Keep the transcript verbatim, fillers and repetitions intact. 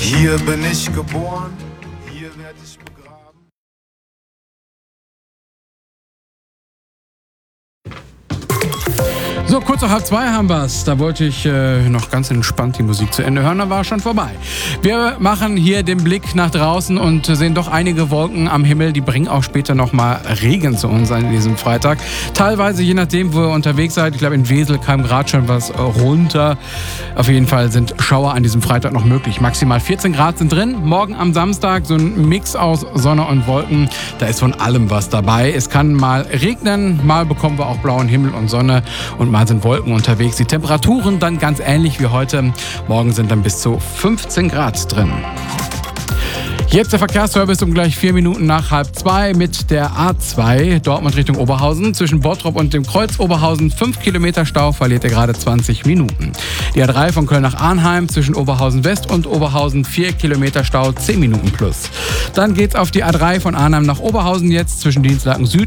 Hier bin ich geboren, hier werde ich begraben. So, kurz nach halb zwei haben wir's. Da wollte ich äh, noch ganz entspannt die Musik zu Ende hören, dann war schon vorbei. Wir machen hier den Blick nach draußen und sehen doch einige Wolken am Himmel. Die bringen auch später nochmal Regen zu uns an diesem Freitag. Teilweise, je nachdem, wo ihr unterwegs seid. Ich glaube, in Wesel kam gerade schon was runter. Auf jeden Fall sind Schauer an diesem Freitag noch möglich. Maximal vierzehn Grad sind drin. Morgen am Samstag so ein Mix aus Sonne und Wolken. Da ist von allem was dabei. Es kann mal regnen, mal bekommen wir auch blauen Himmel und Sonne und mal sind Wolken unterwegs. Die Temperaturen dann ganz ähnlich wie heute. Morgen sind dann bis zu fünfzehn Grad drin. Jetzt der Verkehrsservice um gleich vier Minuten nach halb zwei mit der A zwei Dortmund Richtung Oberhausen. Zwischen Bottrop und dem Kreuz Oberhausen fünf Kilometer Stau, verliert ihr gerade zwanzig Minuten. Die A drei von Köln nach Arnheim zwischen Oberhausen West und Oberhausen vier Kilometer Stau, zehn Minuten plus. Dann geht's auf die A drei von Arnheim nach Oberhausen jetzt zwischen Dienstlaken Süd